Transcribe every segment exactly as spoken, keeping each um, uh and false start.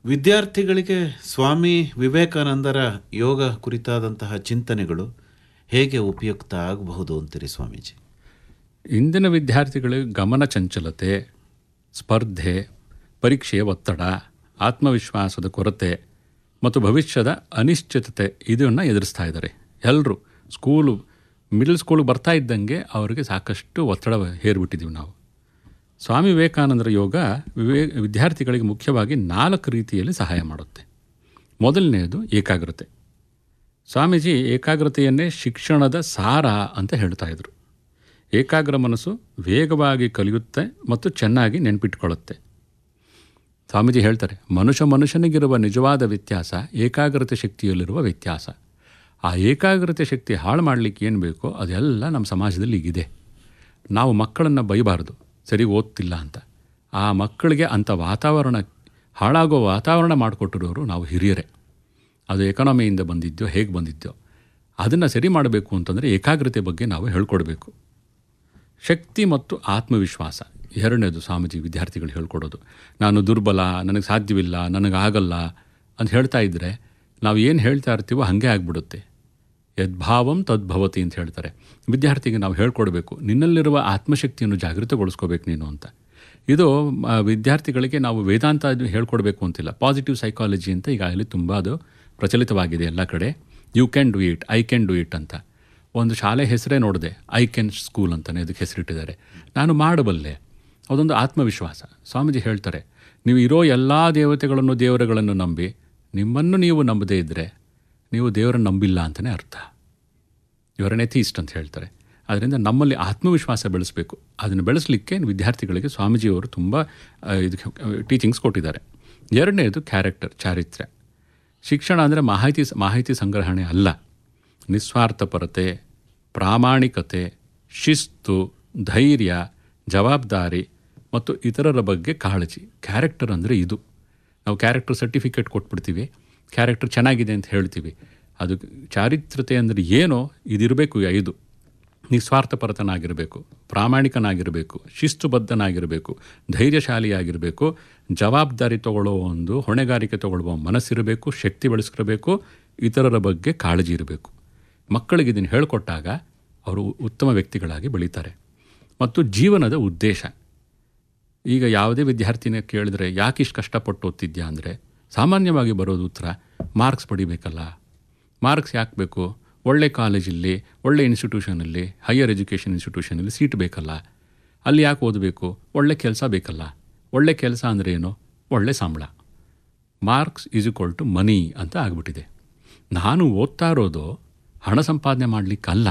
ವಿದ್ಯಾರ್ಥಿಗಳಿಗೆ ಸ್ವಾಮಿ ವಿವೇಕಾನಂದರ ಯೋಗ ಕುರಿತಾದಂತಹ ಚಿಂತನೆಗಳು ಹೇಗೆ ಉಪಯುಕ್ತ ಆಗಬಹುದು ಅಂತೀರಿ ಸ್ವಾಮೀಜಿ? ಇಂದಿನ ವಿದ್ಯಾರ್ಥಿಗಳಿಗೆ ಗಮನ ಚಂಚಲತೆ, ಸ್ಪರ್ಧೆ, ಪರೀಕ್ಷೆಯ ಒತ್ತಡ, ಆತ್ಮವಿಶ್ವಾಸದ ಕೊರತೆ ಮತ್ತು ಭವಿಷ್ಯದ ಅನಿಶ್ಚಿತತೆ ಇದನ್ನು ಎದುರಿಸ್ತಾ ಇದ್ದಾರೆ. ಎಲ್ಲರೂ ಸ್ಕೂಲು ಮಿಡಲ್ ಸ್ಕೂಲ್ಗೆ ಬರ್ತಾ ಇದ್ದಂಗೆ ಅವರಿಗೆ ಸಾಕಷ್ಟು ಒತ್ತಡ ಹೇರಿಬಿಟ್ಟಿದ್ದೀವಿ ನಾವು. ಸ್ವಾಮಿ ವಿವೇಕಾನಂದರ ಯೋಗ ವಿವೇ ವಿದ್ಯಾರ್ಥಿಗಳಿಗೆ ಮುಖ್ಯವಾಗಿ ನಾಲ್ಕು ರೀತಿಯಲ್ಲಿ ಸಹಾಯ ಮಾಡುತ್ತೆ. ಮೊದಲನೆಯದು ಏಕಾಗ್ರತೆ. ಸ್ವಾಮೀಜಿ ಏಕಾಗ್ರತೆಯನ್ನೇ ಶಿಕ್ಷಣದ ಸಾರ ಅಂತ ಹೇಳ್ತಾ ಇದ್ರು. ಏಕಾಗ್ರ ಮನಸ್ಸು ವೇಗವಾಗಿ ಕಲಿಯುತ್ತೆ ಮತ್ತು ಚೆನ್ನಾಗಿ ನೆನಪಿಟ್ಕೊಳ್ಳುತ್ತೆ. ಸ್ವಾಮೀಜಿ ಹೇಳ್ತಾರೆ, ಮನುಷ್ಯ ಮನುಷ್ಯನಿಗಿರುವ ನಿಜವಾದ ವ್ಯತ್ಯಾಸ ಏಕಾಗ್ರತೆ ಶಕ್ತಿಯಲ್ಲಿರುವ ವ್ಯತ್ಯಾಸ. ಆ ಏಕಾಗ್ರತೆ ಶಕ್ತಿ ಹಾಳು ಮಾಡಲಿಕ್ಕೆ ಏನು ಬೇಕೋ ಅದೆಲ್ಲ ನಮ್ಮ ಸಮಾಜದಲ್ಲಿ ಈಗಿದೆ. ನಾವು ಮಕ್ಕಳನ್ನು ಬೈಬಾರ್ದು ಸರಿ ಓದ್ತಿಲ್ಲ ಅಂತ. ಆ ಮಕ್ಕಳಿಗೆ ಅಂಥ ವಾತಾವರಣ ಹಾಳಾಗೋ ವಾತಾವರಣ ಮಾಡಿಕೊಟ್ಟಿರೋರು ನಾವು ಹಿರಿಯರೇ. ಅದು ಎಕಾನಮಿಯಿಂದ ಬಂದಿದ್ದೋ ಹೇಗೆ ಬಂದಿದ್ದೋ ಅದನ್ನು ಸರಿ ಮಾಡಬೇಕು ಅಂತಂದರೆ ಏಕಾಗ್ರತೆ ಬಗ್ಗೆ ನಾವು ಹೇಳ್ಕೊಡ್ಬೇಕು. ಶಕ್ತಿ ಮತ್ತು ಆತ್ಮವಿಶ್ವಾಸ ಎರಡನೇದು ಸ್ವಾಮೀಜಿ ವಿದ್ಯಾರ್ಥಿಗಳು ಹೇಳ್ಕೊಡೋದು. ನಾನು ದುರ್ಬಲ, ನನಗೆ ಸಾಧ್ಯವಿಲ್ಲ, ನನಗಾಗಲ್ಲ ಅಂತ ಹೇಳ್ತಾ ಇದ್ದರೆ ನಾವು ಏನು ಹೇಳ್ತಾ ಇರ್ತೀವೋ ಹಾಗೆ ಆಗಿಬಿಡುತ್ತೆ. ಯದ್ಭಾವಂ ತದ್ಭವತಿ ಅಂತ ಹೇಳ್ತಾರೆ. ವಿದ್ಯಾರ್ಥಿಗೆ ನಾವು ಹೇಳ್ಕೊಡ್ಬೇಕು, ನಿನ್ನಲ್ಲಿರುವ ಆತ್ಮಶಕ್ತಿಯನ್ನು ಜಾಗೃತಗೊಳಿಸ್ಕೋಬೇಕು ನೀನು ಅಂತ. ಇದು ವಿದ್ಯಾರ್ಥಿಗಳಿಗೆ ನಾವು ವೇದಾಂತ ಹೇಳ್ಕೊಡ್ಬೇಕು ಅಂತಿಲ್ಲ. ಪಾಸಿಟಿವ್ ಸೈಕಾಲಜಿ ಅಂತ ಈಗಾಗಲೇ ತುಂಬ ಅದು ಪ್ರಚಲಿತವಾಗಿದೆ ಎಲ್ಲ ಕಡೆ. You can do it, I can do it ಅಂತ. ಒಂದು ಶಾಲೆ ಹೆಸರೇ ನೋಡಿದೆ, ಐ ಕ್ಯಾನ್ ಸ್ಕೂಲ್ ಅಂತಲೇ ಇದಕ್ಕೆ ಹೆಸರಿಟ್ಟಿದ್ದಾರೆ. ನಾನು ಮಾಡಬಲ್ಲೆ, ಅದೊಂದು ಆತ್ಮವಿಶ್ವಾಸ. ಸ್ವಾಮೀಜಿ ಹೇಳ್ತಾರೆ, ನೀವು ಇರೋ ಎಲ್ಲ ದೇವತೆಗಳನ್ನು ದೇವರುಗಳನ್ನು ನಂಬಿ ನಿಮ್ಮನ್ನು ನೀವು ನಂಬದೇ ಇದ್ದರೆ ನೀವು ದೇವರನ್ನು ನಂಬಿಲ್ಲ ಅಂತಲೇ ಅರ್ಥ. ಇವರನ್ನೇ ಥೀಸ್ಟ್ ಅಂತ ಹೇಳ್ತಾರೆ. ಆದ್ದರಿಂದ ನಮ್ಮಲ್ಲಿ ಆತ್ಮವಿಶ್ವಾಸ ಬೆಳೆಸಬೇಕು. ಅದನ್ನು ಬೆಳೆಸಲಿಕ್ಕೆ ವಿದ್ಯಾರ್ಥಿಗಳಿಗೆ ಸ್ವಾಮೀಜಿಯವರು ತುಂಬ ಇದು ಟೀಚಿಂಗ್ಸ್ ಕೊಟ್ಟಿದ್ದಾರೆ. ಎರಡನೇದು ಕ್ಯಾರೆಕ್ಟರ್, ಚಾರಿತ್ರ್ಯ. ಶಿಕ್ಷಣ ಅಂದರೆ ಮಾಹಿತಿ ಮಾಹಿತಿ ಸಂಗ್ರಹಣೆ ಅಲ್ಲ. ನಿಸ್ವಾರ್ಥಪರತೆ, ಪ್ರಾಮಾಣಿಕತೆ, ಶಿಸ್ತು, ಧೈರ್ಯ, ಜವಾಬ್ದಾರಿ ಮತ್ತು ಇತರರ ಬಗ್ಗೆ ಕಾಳಜಿ. ಕ್ಯಾರೆಕ್ಟರ್ ಅಂದರೆ ಇದು. ನಾವು ಕ್ಯಾರೆಕ್ಟರ್ ಸರ್ಟಿಫಿಕೇಟ್ ಕೊಟ್ಬಿಡ್ತೀವಿ, ಕ್ಯಾರೆಕ್ಟರ್ ಚೆನ್ನಾಗಿದೆ ಅಂತ ಹೇಳ್ತೀವಿ. ಅದು ಚಾರಿತ್ರತೆ ಅಂದರೆ ಏನೋ ಇದಿರಬೇಕು. ಐದು: ನಿಸ್ವಾರ್ಥಪರತನಾಗಿರಬೇಕು, ಪ್ರಾಮಾಣಿಕನಾಗಿರಬೇಕು, ಶಿಸ್ತುಬದ್ಧನಾಗಿರಬೇಕು, ಧೈರ್ಯಶಾಲಿಯಾಗಿರಬೇಕು, ಜವಾಬ್ದಾರಿ ತಗೊಳ್ಳೋ ಒಂದು ಹೊಣೆಗಾರಿಕೆ ತಗೊಳ್ಳುವ ಮನಸ್ಸಿರಬೇಕು, ಶಕ್ತಿ ಬೆಳೆಸ್ಕಿರಬೇಕು, ಇತರರ ಬಗ್ಗೆ ಕಾಳಜಿ ಇರಬೇಕು. ಮಕ್ಕಳಿಗೆ ಇದನ್ನು ಹೇಳಿಕೊಟ್ಟಾಗ ಅವರು ಉತ್ತಮ ವ್ಯಕ್ತಿಗಳಾಗಿ ಬೆಳೀತಾರೆ. ಮತ್ತು ಜೀವನದ ಉದ್ದೇಶ. ಈಗ ಯಾವುದೇ ವಿದ್ಯಾರ್ಥಿನ ಕೇಳಿದ್ರೆ ಯಾಕೆ ಇಷ್ಟು ಕಷ್ಟಪಟ್ಟು ಓದ್ತಿದ್ಯಾ ಅಂದರೆ ಸಾಮಾನ್ಯವಾಗಿ ಬರೋದು ಉತ್ತರ, ಮಾರ್ಕ್ಸ್ ಪಡಿಬೇಕಲ್ಲ. ಮಾರ್ಕ್ಸ್ ಯಾಕೆ ಬೇಕು? ಒಳ್ಳೆ ಕಾಲೇಜಲ್ಲಿ, ಒಳ್ಳೆ ಇನ್ಸ್ಟಿಟ್ಯೂಷನಲ್ಲಿ, ಹೈಯರ್ ಎಜುಕೇಷನ್ ಇನ್ಸ್ಟಿಟ್ಯೂಷನಲ್ಲಿ ಸೀಟ್ ಬೇಕಲ್ಲ. ಅಲ್ಲಿ ಯಾಕೆ ಓದಬೇಕು? ಒಳ್ಳೆ ಕೆಲಸ ಬೇಕಲ್ಲ. ಒಳ್ಳೆ ಕೆಲಸ ಅಂದರೆ ಏನು? ಒಳ್ಳೆ ಸಂಬಳ. ಮಾರ್ಕ್ಸ್ ಈಸ್ ಈಕ್ವಲ್ ಟು ಮನಿ ಅಂತ ಆಗಿಬಿಟ್ಟಿದೆ. ನಾನು ಓದ್ತಾ ಇರೋದು ಹಣ ಸಂಪಾದನೆ ಮಾಡಲಿಕ್ಕಲ್ಲ.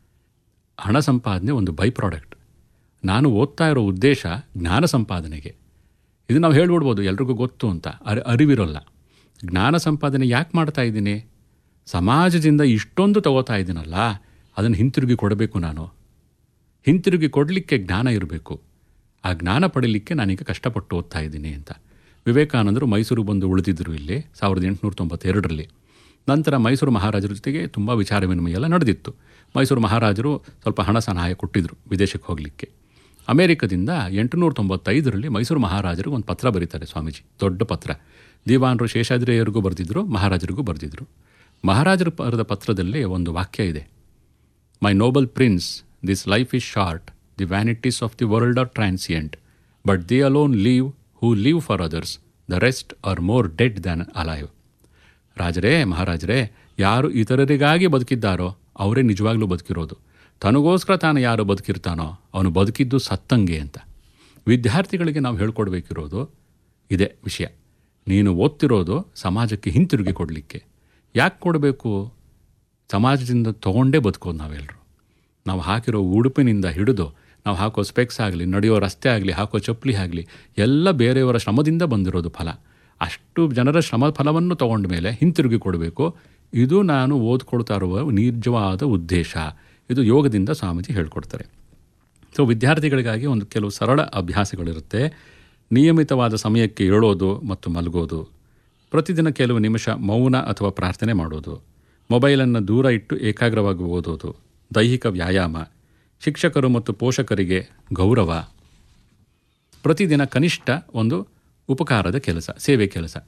ಹಣ ಸಂಪಾದನೆ ಒಂದು ಬೈ ಪ್ರಾಡಕ್ಟ್. ನಾನು ಓದ್ತಾ ಇರೋ ಉದ್ದೇಶ ಜ್ಞಾನ ಸಂಪಾದನೆಗೆ. ಇದು ನಾವು ಹೇಳ್ಬಿಡ್ಬೋದು ಎಲ್ರಿಗೂ ಗೊತ್ತು ಅಂತ, ಅರಿ ಅರಿವಿರೋಲ್ಲ. ಜ್ಞಾನ ಸಂಪಾದನೆ ಯಾಕೆ ಮಾಡ್ತಾ ಇದ್ದೀನಿ? ಸಮಾಜದಿಂದ ಇಷ್ಟೊಂದು ತಗೋತಾ ಇದ್ದೀನಲ್ಲ, ಅದನ್ನು ಹಿಂತಿರುಗಿ ಕೊಡಬೇಕು. ನಾನು ಹಿಂತಿರುಗಿ ಕೊಡಲಿಕ್ಕೆ ಜ್ಞಾನ ಇರಬೇಕು. ಆ ಜ್ಞಾನ ಪಡೀಲಿಕ್ಕೆ ನಾನೀಗ ಕಷ್ಟಪಟ್ಟು ಓದ್ತಾ ಇದ್ದೀನಿ ಅಂತ. ವಿವೇಕಾನಂದರು ಮೈಸೂರು ಬಂದು ಉಳಿದಿದ್ದರು ಇಲ್ಲಿ ಸಾವಿರದ ಎಂಟುನೂರ ತೊಂಬತ್ತೆರಡರಲ್ಲಿ. ನಂತರ ಮೈಸೂರು ಮಹಾರಾಜರ ಜೊತೆಗೆ ತುಂಬ ವಿಚಾರ ವಿನಿಮಯ ಎಲ್ಲ ನಡೆದಿತ್ತು. ಮೈಸೂರು ಮಹಾರಾಜರು ಸ್ವಲ್ಪ ಹಣ ಸಹಾಯ ಕೊಟ್ಟಿದ್ದರು ವಿದೇಶಕ್ಕೆ ಹೋಗಲಿಕ್ಕೆ. ಅಮೇರಿಕದಿಂದ ಎಂಟುನೂರ ತೊಂಬತ್ತೈದರಲ್ಲಿ ಮೈಸೂರು ಮಹಾರಾಜರಿಗೆ ಒಂದು ಪತ್ರ ಬರೀತಾರೆ ಸ್ವಾಮೀಜಿ, ದೊಡ್ಡ ಪತ್ರ. ದಿವಾನರು ಶೇಷಾದ್ರಿಯವರಿಗೂ ಬರೆದಿದ್ರು, ಮಹಾರಾಜರಿಗೂ ಬರೆದಿದ್ರು. ಮಹಾರಾಜರು ಬರೆದ ಪತ್ರದಲ್ಲಿ ಒಂದು ವಾಕ್ಯ ಇದೆ: ಮೈ Nobel prince, this life is short, the ವ್ಯಾನಿಟೀಸ್ of the world R transient, but the alone leave who leave for others, the rest R more dead than alive. ರಾಜರೇ, ಮಹಾರಾಜರೇ, ಯಾರು ಇತರರಿಗಾಗಿ ಬದುಕಿದ್ದಾರೋ ಅವರೇ ನಿಜವಾಗ್ಲೂ ಬದುಕಿರೋದು. ತನಗೋಸ್ಕರ ತಾನು ಯಾರು ಬದುಕಿರ್ತಾನೋ ಅವನು ಬದುಕಿದ್ದು ಸತ್ತಂಗೆ ಅಂತ. ವಿದ್ಯಾರ್ಥಿಗಳಿಗೆ ನಾವು ಹೇಳ್ಕೊಡ್ಬೇಕಿರೋದು ಇದೇ ವಿಷಯ. ನೀನು ಓದ್ತಿರೋದು ಸಮಾಜಕ್ಕೆ ಹಿಂತಿರುಗಿ ಕೊಡಲಿಕ್ಕೆ. ಯಾಕೆ ಕೊಡಬೇಕು? ಸಮಾಜದಿಂದ ತೊಗೊಂಡೇ ಬದುಕೋದು ನಾವೆಲ್ಲರೂ. ನಾವು ಹಾಕಿರೋ ಉಡುಪಿನಿಂದ ಹಿಡಿದು ನಾವು ಹಾಕೋ ಸ್ಪೆಕ್ಸ್ ಆಗಲಿ, ನಡೆಯೋ ರಸ್ತೆ ಆಗಲಿ, ಹಾಕೋ ಚಪ್ಪಲಿ ಆಗಲಿ, ಎಲ್ಲ ಬೇರೆಯವರ ಶ್ರಮದಿಂದ ಬಂದಿರೋದು ಫಲ. ಅಷ್ಟು ಜನರ ಶ್ರಮ ಫಲವನ್ನು ತೊಗೊಂಡ ಮೇಲೆ ಹಿಂತಿರುಗಿ ಕೊಡಬೇಕು. ಇದು ನಾನು ಓದ್ಕೊಳ್ತಾ ಇರುವ ನಿಜವಾದ ಉದ್ದೇಶ. ಇದು ಯೋಗದಿಂದ ಸ್ವಾಮೀಜಿ ಹೇಳ್ಕೊಡ್ತಾರೆ. ಸೊ ವಿದ್ಯಾರ್ಥಿಗಳಿಗಾಗಿ ಒಂದು ಕೆಲವು ಸರಳ ಅಭ್ಯಾಸಗಳಿರುತ್ತೆ. ನಿಯಮಿತವಾದ ಸಮಯಕ್ಕೆ ಏಳೋದು ಮತ್ತು ಮಲಗೋದು, ಪ್ರತಿದಿನ ಕೆಲವು ನಿಮಿಷ ಮೌನ ಅಥವಾ ಪ್ರಾರ್ಥನೆ ಮಾಡೋದು, ಮೊಬೈಲನ್ನು ದೂರ ಇಟ್ಟು ಏಕಾಗ್ರವಾಗಿ ಓದೋದು, ದೈಹಿಕ ವ್ಯಾಯಾಮ, ಶಿಕ್ಷಕರು ಮತ್ತು ಪೋಷಕರಿಗೆ ಗೌರವ, ಪ್ರತಿದಿನ ಕನಿಷ್ಠ ಒಂದು ಉಪಕಾರದ ಕೆಲಸ, ಸೇವೆ ಕೆಲಸ.